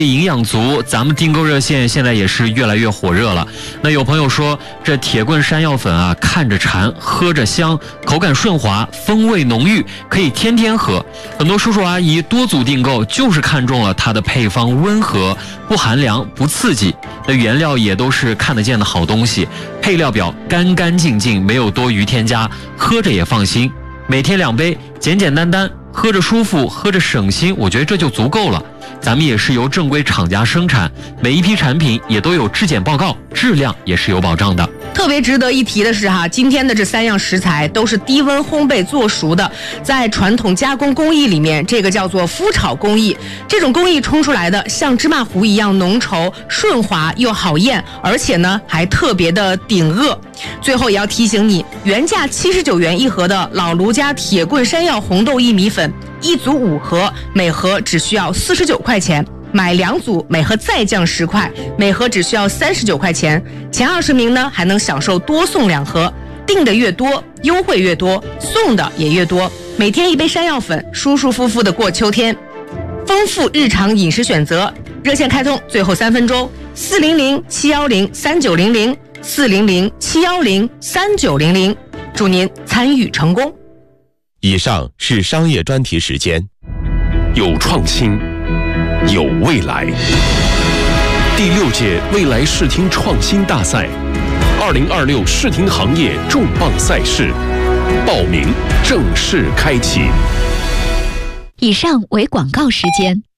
营养足，咱们订购热线现在也是越来越火热了。那有朋友说，这铁棍山药粉啊，看着馋，喝着香，口感顺滑，风味浓郁，可以天天喝。很多叔叔阿姨多组订购，就是看中了它的配方温和，不寒凉，不刺激。那原料也都是看得见的好东西，配料表干干净净，没有多余添加，喝着也放心。每天2杯，简简单单，喝着舒服，喝着省心，我觉得这就足够了。咱们也是由正规厂家生产，每一批产品也都有质检报告，质量也是有保障的。 特别值得一提的是今天的这3样食材都是低温烘焙做熟的，在传统加工工艺里面，这个叫做麸炒工艺。这种工艺冲出来的像芝麻糊一样浓稠、顺滑又好咽，而且呢还特别的顶饿。最后也要提醒你，原价79元一盒的老卢家铁棍山药红豆薏米粉，1组5盒，每盒只需要49块钱。买2组，每盒再降10块，每盒只需要39块钱。前20名呢还能享受多送2盒，订的越多，优惠越多，送的也越多。每天1杯山药粉，舒舒服服的过秋天。丰富日常饮食选择，热线开通，最后3分钟，400-710-3900，400-710-3900，祝您参与成功。 以上是商业专题时间。 有创新，有未来。第6届未来视听创新大赛，2026视听行业重磅赛事报名正式开启。 以上为广告时间。